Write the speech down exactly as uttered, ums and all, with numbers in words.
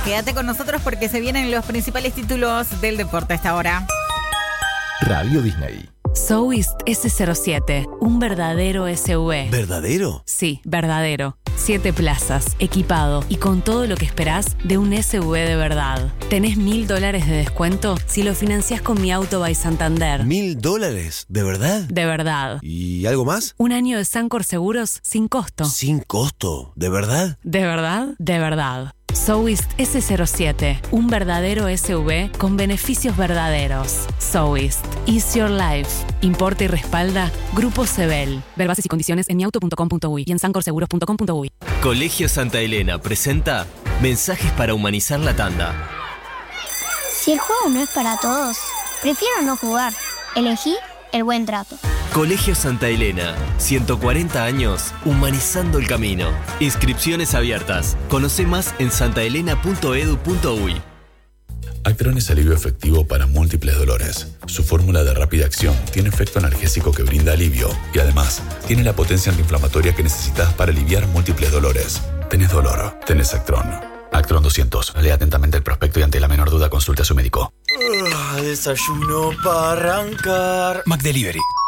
quédate con nosotros porque se vienen los principales títulos del deporte a esta hora. Radio Disney. Zoist ese cero siete, un verdadero S U V. ¿Verdadero? Sí, verdadero. Siete plazas, equipado y con todo lo que esperás de un S U V de verdad. Tenés mil dólares de descuento si lo financiás con Mi Auto by Santander. ¿Mil dólares? ¿De verdad? De verdad. ¿Y algo más? Un año de Sancor Seguros sin costo. ¿Sin costo? ¿De verdad? ¿De verdad? De verdad. Zoist ese cero siete, un verdadero S U V con beneficios verdaderos. Zoist. It's your life. Importa y respalda Grupo Sebel. Ver bases y condiciones en miauto punto com punto uy y en sancorseguros punto com punto uy. Colegio Santa Elena presenta Mensajes para humanizar la tanda. Si el juego no es para todos, prefiero no jugar. Elegí el buen trato. Colegio Santa Elena, ciento cuarenta años humanizando el camino. Inscripciones abiertas. Conoce más en santaelena punto edu punto uy. Actron es alivio efectivo para múltiples dolores. Su fórmula de rápida acción tiene efecto analgésico que brinda alivio y además tiene la potencia antiinflamatoria que necesitas para aliviar múltiples dolores. ¿Tenés dolor? Tenés Actron. Actron doscientos. Lea atentamente el prospecto y ante la menor duda consulte a su médico. Uh, desayuno para arrancar. McDelivery.